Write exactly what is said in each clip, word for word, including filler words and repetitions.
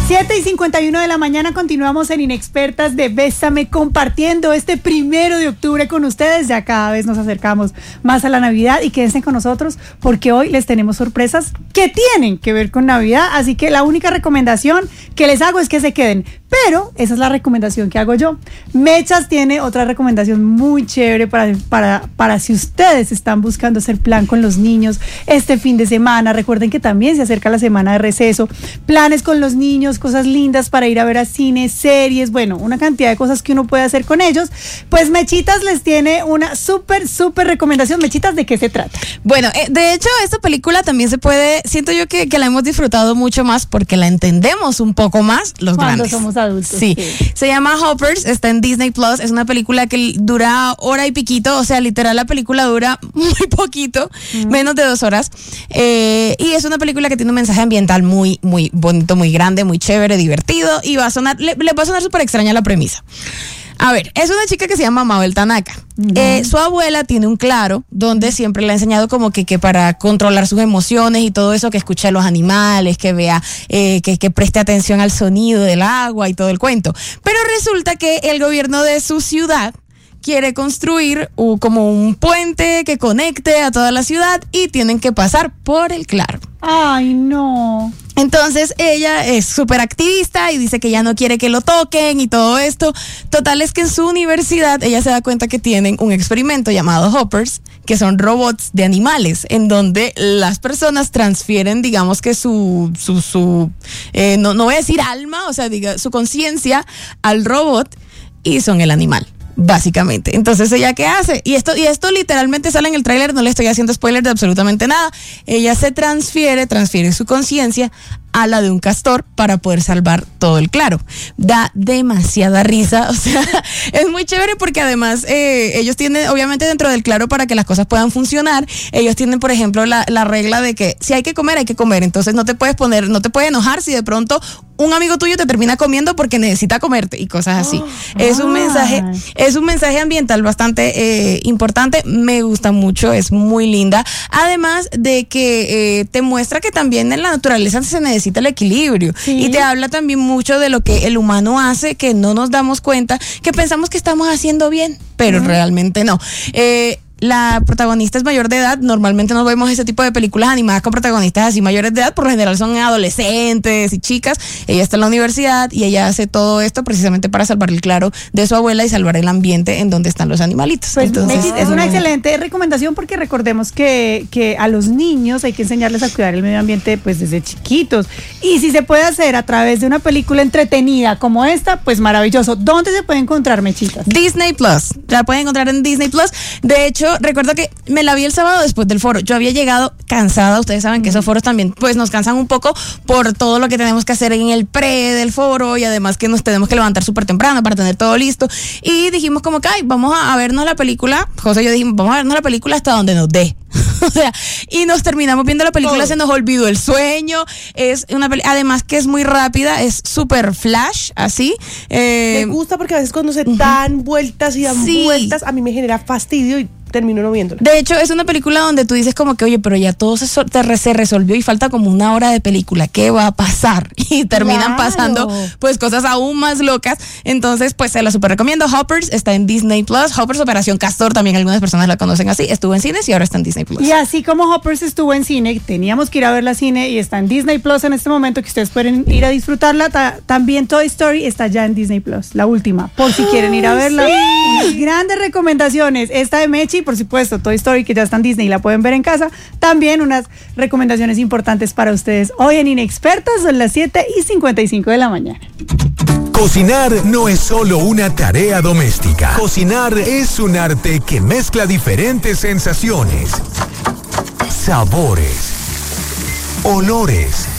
siete y cincuenta y uno de la mañana continuamos en Inexpertas de Bésame, compartiendo este primero de octubre con ustedes. Ya cada vez nos acercamos más a la Navidad y quédense con nosotros porque hoy les tenemos sorpresas que tienen que ver con Navidad. Así que la única recomendación que les hago es que se queden. Pero esa es la recomendación que hago yo. Mechas tiene otra recomendación muy chévere para, para, para si ustedes están buscando hacer plan con los niños este fin de semana. Recuerden que también se acerca la semana de receso. Planes con los niños, cosas lindas para ir a ver a cine, series, bueno, una cantidad de cosas que uno puede hacer con ellos. Pues Mechitas les tiene una súper, súper recomendación. Mechitas, ¿de qué se trata? Bueno, eh, de hecho, esta película también se puede, siento yo que, que la hemos disfrutado mucho más porque la entendemos un poco más los Cuando grandes. somos adultos. Sí. sí, se llama Hoppers, está en Disney Plus, es una película que dura hora y piquito, o sea, literal la película dura muy poquito, mm. menos de dos horas, eh, y es una película que tiene un mensaje ambiental muy, muy bonito, muy grande, muy chévere, divertido, y va a sonar, le, le va a sonar súper extraña la premisa. A ver, es una chica que se llama Mabel Tanaka. Uh-huh. Eh, su abuela tiene un claro donde siempre le ha enseñado como que, que para controlar sus emociones y todo eso, que escuche a los animales, que vea, eh, que, que preste atención al sonido del agua y todo el cuento. Pero resulta que el gobierno de su ciudad quiere construir uh, como un puente que conecte a toda la ciudad y tienen que pasar por el claro. Ay, no. Entonces ella es súper activista y dice que ya no quiere que lo toquen y todo esto. Total es que en su universidad ella se da cuenta que tienen un experimento llamado Hoppers, que son robots de animales, en donde las personas transfieren, digamos que su, su, su eh, no, no voy a decir alma, o sea, diga, su conciencia al robot y son el animal. Básicamente. Entonces, ¿ella qué hace? Y esto, y esto literalmente sale en el tráiler, no le estoy haciendo spoiler de absolutamente nada. Ella se transfiere, transfiere su conciencia a la de un castor para poder salvar todo el claro. Da demasiada risa, o sea, es muy chévere porque además eh, ellos tienen, obviamente dentro del claro, para que las cosas puedan funcionar, ellos tienen, por ejemplo, la, la regla de que si hay que comer, hay que comer. Entonces no te puedes poner, no te puedes enojar si de pronto un amigo tuyo te termina comiendo porque necesita comerte y cosas así. Oh, es un mensaje, es un mensaje ambiental bastante eh, importante, me gusta mucho, es muy linda. Además de que eh, te muestra que también en la naturaleza se necesita el equilibrio. Sí. Y te habla también mucho de lo que el humano hace, que no nos damos cuenta, que pensamos que estamos haciendo bien, pero uh-huh. realmente no. Eh, La protagonista es mayor de edad. Normalmente no vemos ese tipo de películas animadas con protagonistas así mayores de edad. Por lo general son adolescentes y chicas. Ella está en la universidad y ella hace todo esto precisamente para salvar el claro de su abuela y salvar el ambiente en donde están los animalitos. Pues Entonces, es, es una excelente recomendación porque recordemos que, que a los niños hay que enseñarles a cuidar el medio ambiente pues desde chiquitos. Y si se puede hacer a través de una película entretenida como esta, pues maravilloso. ¿Dónde se puede encontrar, Mechitas? Disney Plus. La pueden encontrar en Disney Plus. De hecho, recuerdo que me la vi el sábado después del foro. Yo había llegado cansada. Ustedes saben que esos foros también pues nos cansan un poco por todo lo que tenemos que hacer en el pre del foro y además que nos tenemos que levantar súper temprano para tener todo listo. Y dijimos como que ay, vamos a, a vernos la película. José y yo dijimos, vamos a vernos la película hasta donde nos dé. O sea, y nos terminamos viendo la película, oh. se nos olvidó el sueño. Es una peli- además que es muy rápida, es súper flash, así. Eh, me gusta porque a veces cuando se uh-huh. dan vueltas y dan sí. vueltas, a mí me genera fastidio y termino no viéndola. De hecho, es una película donde tú dices como que, oye, pero ya todo se, te, se resolvió y falta como una hora de película. ¿Qué va a pasar? Y terminan claro. pasando pues cosas aún más locas. Entonces, pues se la super recomiendo. Hoppers está en Disney Plus. Hoppers Operación Castor, también algunas personas la conocen así. Estuvo en cines y ahora está en Disney Plus. Y así como Hoppers estuvo en cine, teníamos que ir a verla a cine y está en Disney Plus en este momento, que ustedes pueden ir a disfrutarla. Ta- también Toy Story está ya en Disney Plus, la última, por si quieren ir a verla. Sí. Unas grandes recomendaciones. Esta de Mechi, por supuesto, Toy Story, que ya está en Disney y la pueden ver en casa. También unas recomendaciones importantes para ustedes hoy en Inexpertas. Son las siete y cincuenta y cinco de la mañana. Cocinar no es solo una tarea doméstica. Cocinar es un arte que mezcla diferentes sensaciones, sabores, olores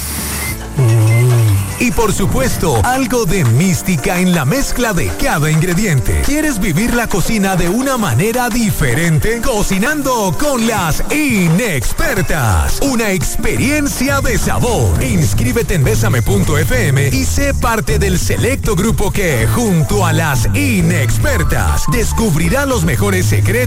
y por supuesto, algo de mística en la mezcla de cada ingrediente. ¿Quieres vivir la cocina de una manera diferente? Cocinando con las Inexpertas. Una experiencia de sabor. Inscríbete en Bésame punto efe eme y sé parte del selecto grupo que, junto a las Inexpertas, descubrirá los mejores secretos